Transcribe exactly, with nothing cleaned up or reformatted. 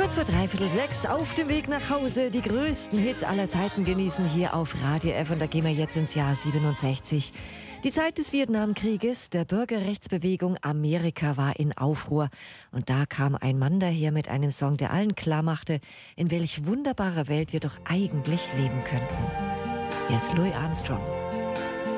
Kurz vor dreiviertel sechs auf dem Weg nach Hause. Die größten Hits aller Zeiten genießen hier auf Radio F. Und da gehen wir jetzt ins Jahr siebenundsechzig. Die Zeit des Vietnamkrieges, der Bürgerrechtsbewegung Amerika war in Aufruhr. Und da kam ein Mann daher mit einem Song, der allen klar machte, in welch wunderbarer Welt wir doch eigentlich leben könnten. Hier ist Louis Armstrong.